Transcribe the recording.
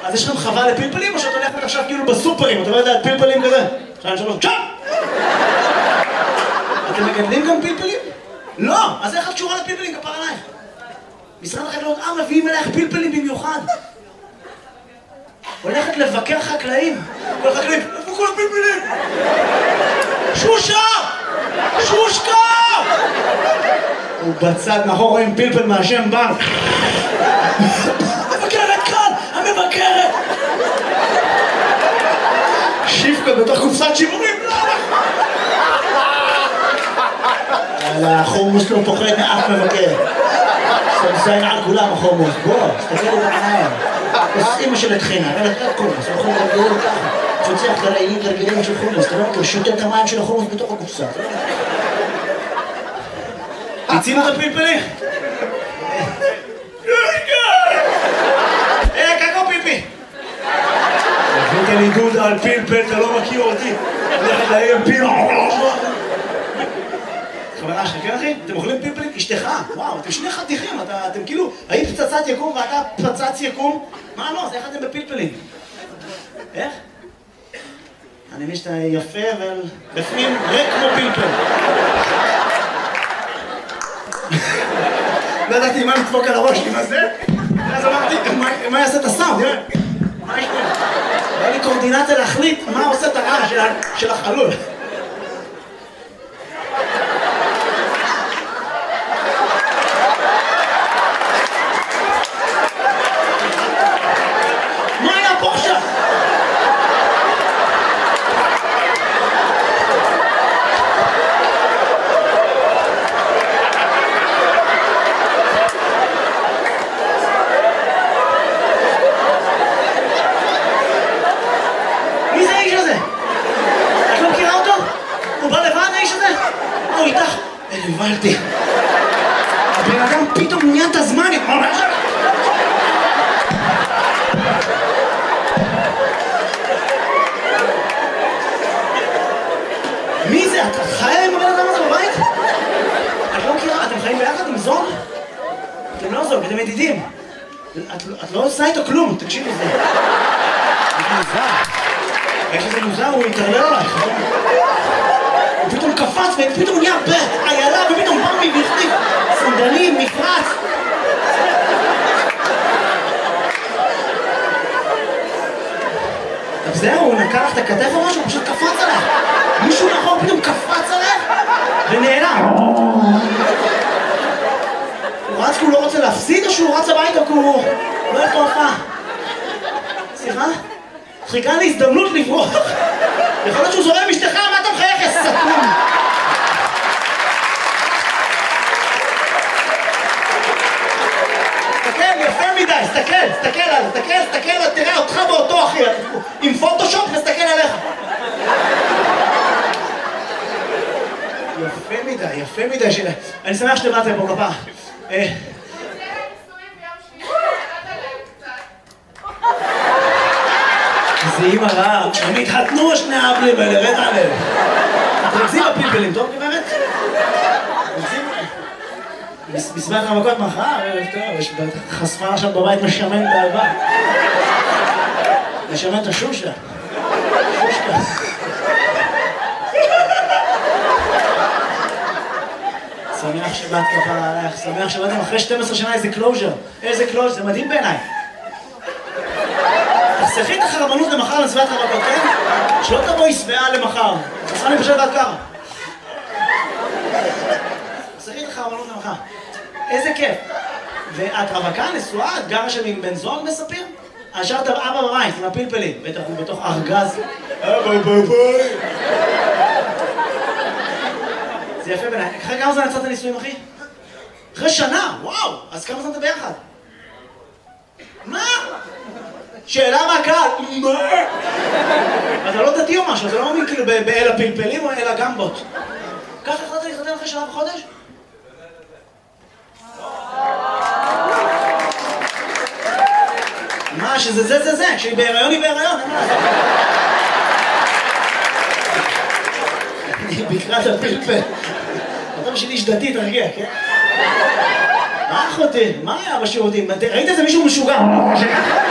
אז יש לכם חווה לפלפלים, או שאת הולכת עכשיו כאילו בסופרים, אתה לא יודע, פלפלים כזה? 2, 3, צ'אפ! אתם מגדלים גם פלפלים? לא! אז איך את קשורה לפלפלים? כפר עלייך. משרד החקלאות, מביאים אלייך פלפלים במיוחד. הולכת לבקר חקלאים. כל החקלאים, איפה כל הפלפלים? שושה! שושקה! הוא בצד מאחור רואים פלפל מהשם בנק. המבקרת כאן! המבקרת! שיפקה בתוך קופסת שימורים. החומוס לא פוחד מאף מבקר. סמסיין על כולם החומוס. בוא, תסתכל לי בעיניים. אז אמא של התחינה, אבל אתה קומוס, הוא יכול לגלגל ככה. פוצח גרעינים גלגלים של חומוס, אתה לא מכיר, שותה את המים של החומוס בתוך הקופסה. תצינו את הפלפלים. קקו פלפל. הבאת לי דודה על פלפל, אתה לא מכיר אותי. הולכת להם פיל. חברה שלך, כן אחי? אתם אוכלים פלפלים? אשתך, וואו, אתם שני חתיכים, אתם כאילו, היית פצצת יקום ואתה פצץ יקום? מה לא? אז איך אתם בפלפלים? איך? אני מבין שאתה יפה, אבל בפנים ריק כמו פלפל. לא ידעתי מה לדפוק על הראש, מה זה? אז אמרתי, מה יעשה את הסאונד? מה יש פה? היה לי קורדינציה להחליט מה עושה את הרעש של החלול. הבנתי. הבן אדם פתאום נהיה את הזמן, ממש. מי זה? את חיה עם הבן אדם הזה בבית? את לא מכירה? אתם חיים ביחד עם זוג? אתם לא זוג, אתם ידידים. את לא עושה איתו כלום, תקשיבי לזה. זה מוזר. איך שזה מוזר, הוא יתערלל עלייך. הוא פתאום קפץ ופתאום נהיה בעיילה ופתאום בא מי והחליף סנדלים, מפרץ. אז זהו, הוא נקע לך את הכתף או משהו, הוא פשוט קפץ עליך. מישהו מאחור פתאום קפץ עליך ונעלם. הוא רץ כי הוא לא רוצה להפסיד או שהוא רץ הביתה כי הוא לא יכול הופעה? סליחה? חיכה לי הזדמנות לברוח. יכול להיות שהוא זורם אשתך, מה אתה מחייך, יא סתום? תסתכל, יפה מדי, תסתכל, תראה אותך ואותו אחי, עם פוטושופ נסתכל עליך. יפה מדי, אני שמח שבאתם פה כפה. זה אימא רעה, הם התחתנו שני האבלים האלה, רד עליהם. תרצים בפלפלים, טוב גברת? בסביבת המכות מחר, ערב טוב, יש חשפה עכשיו בבית משמן באהבה. משמן את השושה. שושקה. שמח שבאת כפרה עלייך, שמח שבאתם אחרי 12 שנה איזה קלוז'ר. איזה קלוז'ר, זה מדהים בעיניי. תחסכי את החרבנות למחר לסביבת המכות, כן? שלא תבואי שבעה למחר. תעשה לי פשוט עד ככה. תחסכי את החרבנות למחר. איזה כיף. ואת רווקה, נשואה, את גרה שם עם בן זוג מספיר? השארת אבא בבית עם הפלפלים, בטח הוא בתוך ארגז. אבא בבית. זה יפה בעיניי. אחרי כמה זמן יצאת נישואים, אחי? אחרי שנה, וואו! אז כמה זמן אתה ביחד? מה? שאלה מהקהל, מה? אתה לא דתי או משהו, אתה לא מאמין כאילו באל הפלפלים או אל הגמבות. ככה החלטת להתחתן אחרי שנה וחודש? מה, שזה זה, כשהיא בהיריון היא בהיריון, אין מה לעשות. אני בקרת הפלפל. אתה בשביל איש דתי, תרגיע, כן? מה אחותי? מה היה בשירותים? ראית איזה מישהו משוגע?